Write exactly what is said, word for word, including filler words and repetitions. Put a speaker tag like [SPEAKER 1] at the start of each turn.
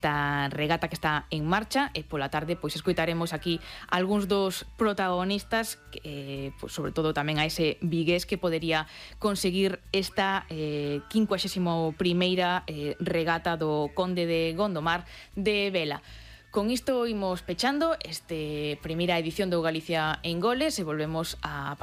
[SPEAKER 1] esta regata que está en marcha, e pola tarde pois escoitaremos aquí algúns dos protagonistas, eh, pois, sobre todo tamén a ese vigués que podería conseguir esta eh, quincuaxésima primeira eh, regata do Conde de Gondomar de vela. Con isto imos pechando este primeira edición do Galicia en Goles e volvemos a